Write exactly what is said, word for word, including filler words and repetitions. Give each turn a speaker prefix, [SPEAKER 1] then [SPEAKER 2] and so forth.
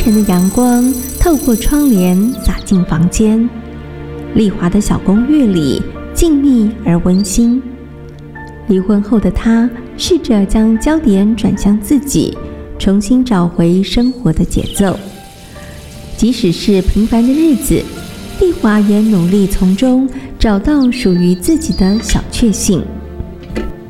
[SPEAKER 1] 晨的阳光透过窗帘洒进房间，丽华的小公寓里静谧而温馨。离婚后的她试着将焦点转向自己，重新找回生活的节奏。即使是平凡的日子，丽华也努力从中找到属于自己的小确幸。